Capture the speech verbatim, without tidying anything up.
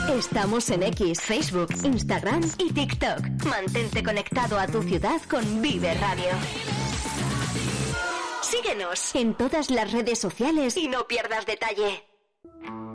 Estamos en X, Facebook, Instagram y TikTok. Mantente conectado a tu ciudad con Vive Radio. Síguenos en todas las redes sociales y no pierdas detalle.